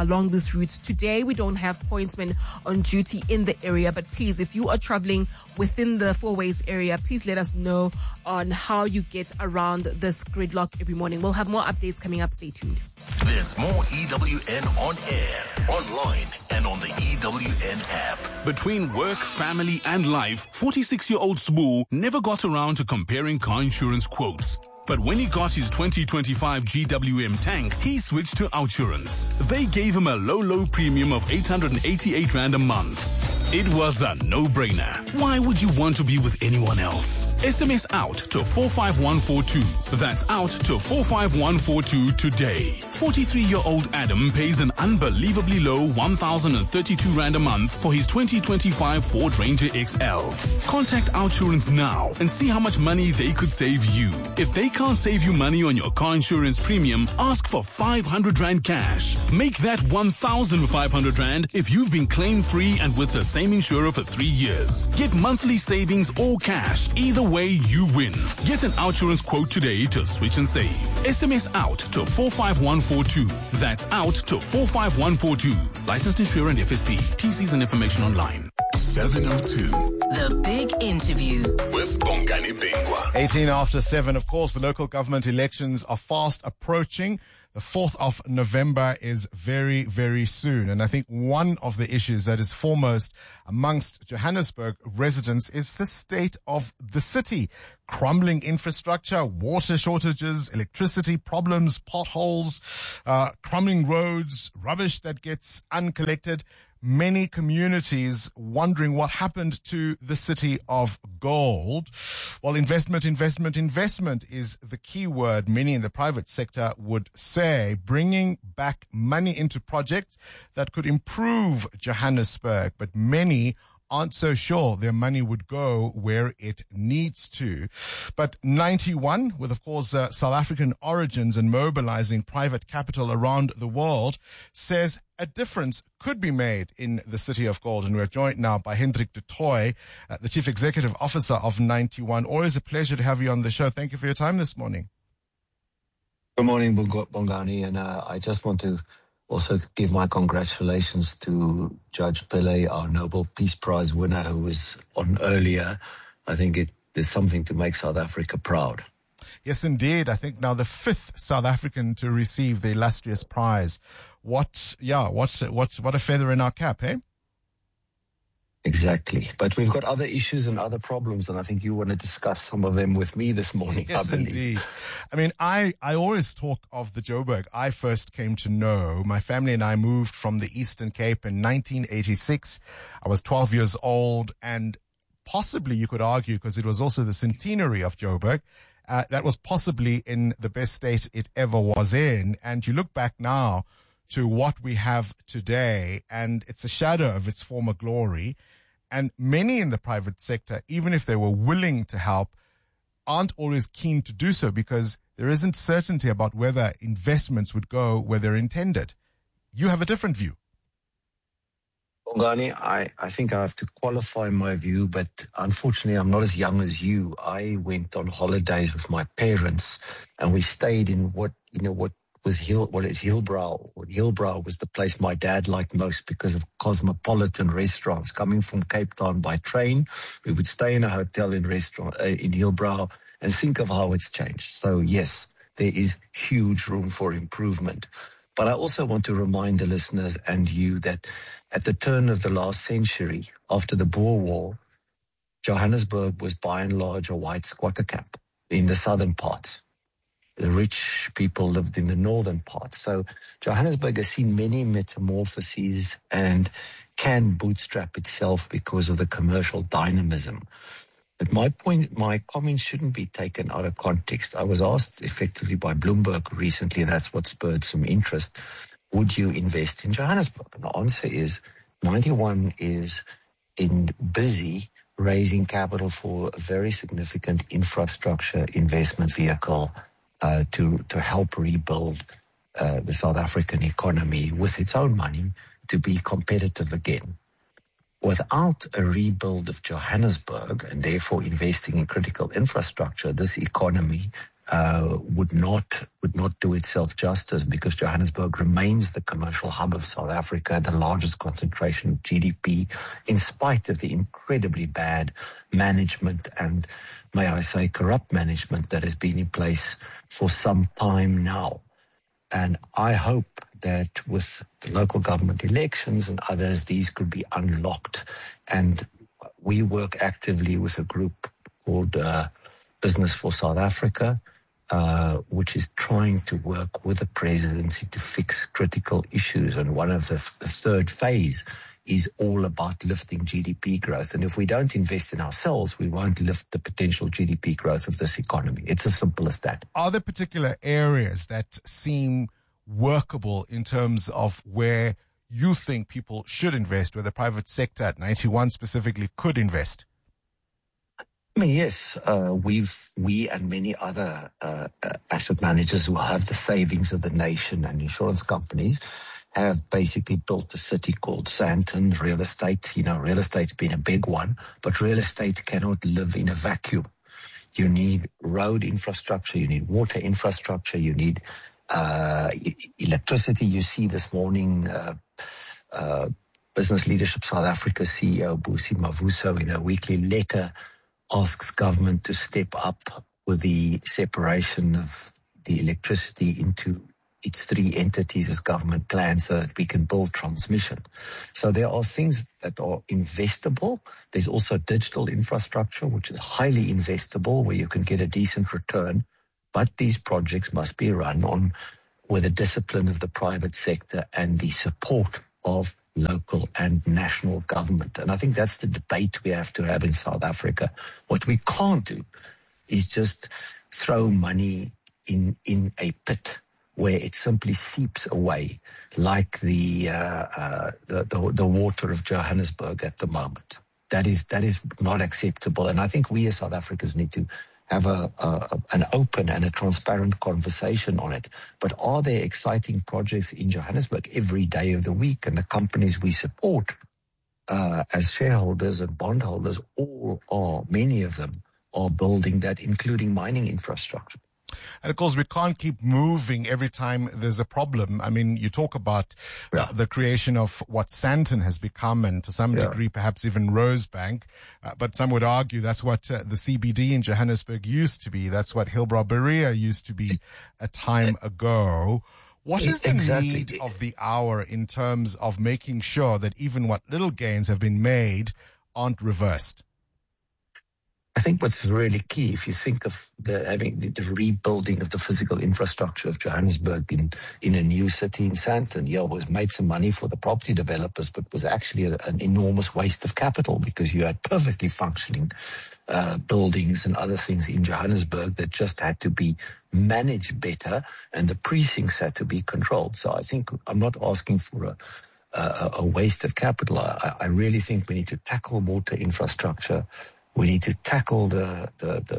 along this route. Today, we don't have pointsmen on duty in the area, but please, if you are traveling within the Four Ways area, please let us know on how you get around this gridlock every morning. We'll have more updates coming up. Stay tuned. There's more EWN on air, online, and on the EWN app. Between work, family, and life, 46-year-old Sbu never got around to comparing car insurance quotes. But when he got his 2025 GWM tank, he switched to Outsurance. They gave him a low premium of 888 Rand a month. It was a no-brainer. Why would you want to be with anyone else? SMS out to 45142. That's out to 45142 today. 43-year-old Adam pays an unbelievably low 1,032 Rand a month for his 2025 Ford Ranger XL. Contact Outsurance now and see how much money they could save you. If they can't save you money on your car insurance premium, ask for 500 Rand cash. Make that 1,500 Rand if you've been claim-free and with the same insurer for 3 years. Get monthly savings or cash. Either way, you win. Get an Outsurance quote today to switch and save. SMS out to 45142. That's out to 45142. Licensed insurer and FSP. TCs and information online. 702. The Big Interview. With Bongani Bingwa. 18 after 7, of course, the local government elections are fast approaching. The 4th of November is very, very soon. And I think one of the issues that is foremost amongst Johannesburg residents is the state of the city. Crumbling infrastructure, water shortages, electricity problems, potholes, crumbling roads, rubbish that gets uncollected. Many communities wondering what happened to the city of gold. Well, investment is the key word many in the private sector would say, bringing back money into projects that could improve Johannesburg, but many aren't so sure their money would go where it needs to. But 91, with of course South African origins and mobilizing private capital around the world, says a difference could be made in the city of gold. And we're joined now by Hendrik du Toit, the Chief Executive Officer of 91. Always a pleasure to have you on the show. Thank you for your time this morning. Good morning, Bongani. And I just want to also give my congratulations to Judge Pillay, our Nobel Peace Prize winner, who was on earlier. I think there's something to make South Africa proud. Yes, indeed. I think now the 5th South African to receive the illustrious prize. What a feather in our cap, eh? Exactly. But we've got other issues and other problems, and I think you want to discuss some of them with me this morning. Yes, indeed. I mean, I always talk of the Joburg I first came to know. My family and I moved from the Eastern Cape in 1986. I was 12 years old, and possibly you could argue, because it was also the centenary of Joburg, that was possibly in the best state it ever was in. And you look back now to what we have today, and it's a shadow of its former glory. And many in the private sector, even if they were willing to help, aren't always keen to do so because there isn't certainty about whether investments would go where they're intended. You have a different view. Bongani, I think I have to qualify my view, but unfortunately I'm not as young as you. I went on holidays with my parents and we stayed in what is Hillbrow. Hillbrow was the place my dad liked most because of cosmopolitan restaurants. Coming from Cape Town by train, we would stay in a hotel in Hillbrow and think of how it's changed. So yes, there is huge room for improvement. But I also want to remind the listeners and you that at the turn of the last century, after the Boer War, Johannesburg was by and large a white squatter camp in the southern parts. The rich people lived in the northern part. So Johannesburg has seen many metamorphoses and can bootstrap itself because of the commercial dynamism. But my comments shouldn't be taken out of context. I was asked effectively by Bloomberg recently, and that's what spurred some interest, would you invest in Johannesburg? And the answer is 91 is busy raising capital for a very significant infrastructure investment vehicle to help rebuild the South African economy with its own money to be competitive again. Without a rebuild of Johannesburg and therefore investing in critical infrastructure, this economy would not do itself justice, because Johannesburg remains the commercial hub of South Africa, the largest concentration of GDP, in spite of the incredibly bad management and, may I say, corrupt management that has been in place for some time now. And I hope that with the local government elections and others, these could be unlocked. And we work actively with a group called Business for South Africa, which is trying to work with the presidency to fix critical issues. And one of the third phase is all about lifting GDP growth. And if we don't invest in ourselves, we won't lift the potential GDP growth of this economy. It's as simple as that. Are there particular areas that seem workable in terms of where you think people should invest, where the private sector at 91 specifically could invest? I mean, yes, we and many other asset managers who have the savings of the nation and insurance companies have basically built a city called Sandton. Real estate, real estate's been a big one, but real estate cannot live in a vacuum. You need road infrastructure, you need water infrastructure, you need electricity. You see this morning, Business Leadership South Africa CEO Busi Mavuso in a weekly letter asks government to step up with the separation of the electricity into its three entities as government plans so that we can build transmission. So there are things that are investable. There's also digital infrastructure, which is highly investable, where you can get a decent return. But these projects must be run with the discipline of the private sector and the support of local and national government. And I think that's the debate we have to have in South Africa. What we can't do is just throw money in a pit where it simply seeps away like the water of Johannesburg at the moment. That is not acceptable. And I think we as South Africans need to have an open and a transparent conversation on it. But are there exciting projects in Johannesburg every day of the week? And the companies we support as shareholders and bondholders, many of them are building that, including mining infrastructure. And of course, we can't keep moving every time there's a problem. I mean, you talk about the creation of what Sandton has become, and to some degree, perhaps even Rosebank. But some would argue that's what the CBD in Johannesburg used to be. That's what Hillbrow Berea used to be a time ago. What is the need of the hour in terms of making sure that even what little gains have been made aren't reversed? I think what's really key, if you think of the rebuilding of the physical infrastructure of Johannesburg in a new city in Sandton, was made some money for the property developers, but was actually an enormous waste of capital, because you had perfectly functioning buildings and other things in Johannesburg that just had to be managed better, and the precincts had to be controlled. So I think I'm not asking for a waste of capital. I really think we need to tackle water infrastructure. We need to tackle the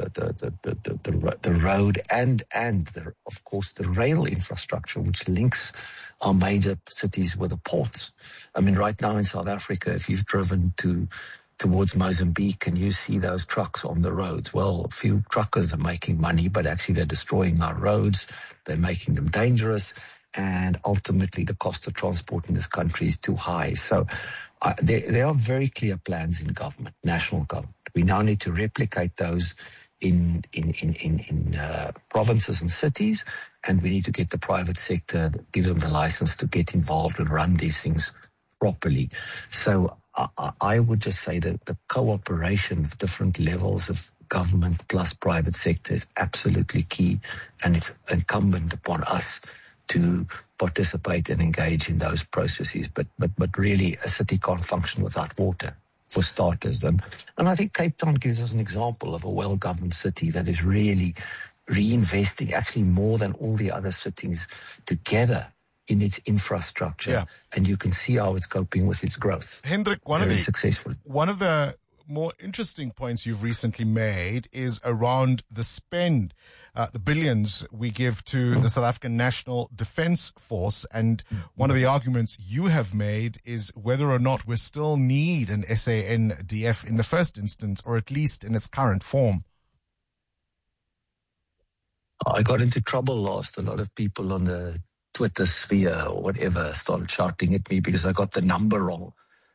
road and of course the rail infrastructure, which links our major cities with the ports. I mean, right now in South Africa, if you've driven towards Mozambique and you see those trucks on the roads, well, a few truckers are making money, but actually they're destroying our roads. They're making them dangerous, and ultimately the cost of transport in this country is too high. So there are very clear plans in government, national government. We now need to replicate those in provinces and cities, and we need to get the private sector, give them the license to get involved and run these things properly. So I would just say that the cooperation of different levels of government plus private sector is absolutely key, and it's incumbent upon us to participate and engage in those processes. But really, a city can't function without water, for starters. And I think Cape Town gives us an example of a well-governed city that is really reinvesting actually more than all the other cities together in its infrastructure. Yeah. And you can see how it's coping with its growth. Hendrik, one of the more interesting points you've recently made is around the spend, the billions we give to the South African National Defence Force. And one of the arguments you have made is whether or not we still need an SANDF in the first instance, or at least in its current form. I got into trouble last. A lot of people on the Twitter sphere or whatever started shouting at me because I got the number wrong.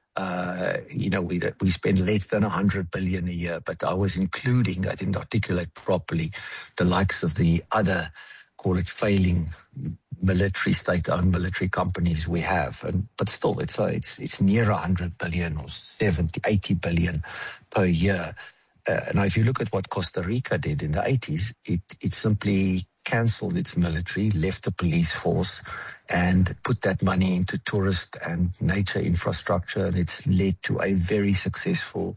We spend less than 100 billion a year, but I was including, I didn't articulate properly, the likes of the other, call it failing military, state-owned military companies we have. But still, it's near 100 billion or 70, 80 billion per year. Now, if you look at what Costa Rica did in the 80s, it simply cancelled its military, left the police force, and put that money into tourist and nature infrastructure. And it's led to a very successful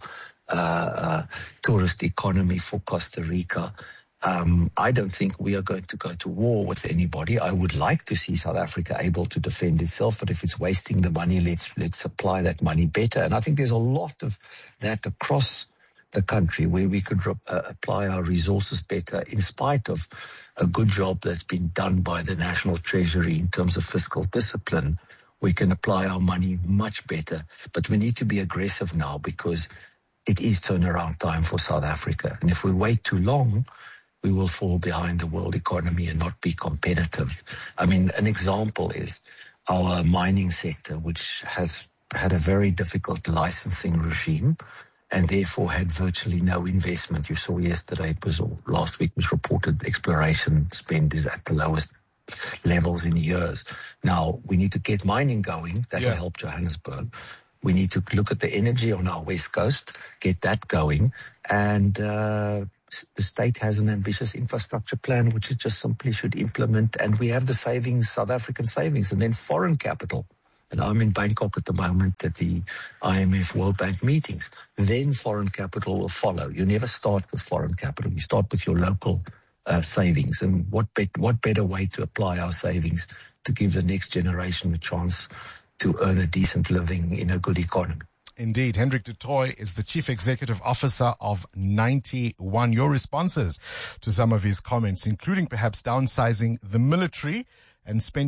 tourist economy for Costa Rica. I don't think we are going to go to war with anybody. I would like to see South Africa able to defend itself, but if it's wasting the money, let's apply that money better. And I think there's a lot of that across the country where we could apply our resources better in spite of a good job that's been done by the National Treasury in terms of fiscal discipline. We can apply our money much better, but we need to be aggressive now because it is turnaround time for South Africa. And if we wait too long, we will fall behind the world economy and not be competitive. I mean, an example is our mining sector, which has had a very difficult licensing regime and therefore had virtually no investment. You saw yesterday, last week was reported exploration spend is at the lowest levels in years. Now, we need to get mining going. That will help Johannesburg. We need to look at the energy on our west coast, get that going. And the state has an ambitious infrastructure plan, which it just simply should implement. And we have the savings, South African savings, and then foreign capital. And I'm in Bangkok at the moment at the IMF World Bank meetings. Then foreign capital will follow. You never start with foreign capital. You start with your local savings. And what better way to apply our savings to give the next generation a chance to earn a decent living in a good economy? Indeed. Hendrik du Toit is the Chief Executive Officer of 91. Your responses to some of his comments, including perhaps downsizing the military and spending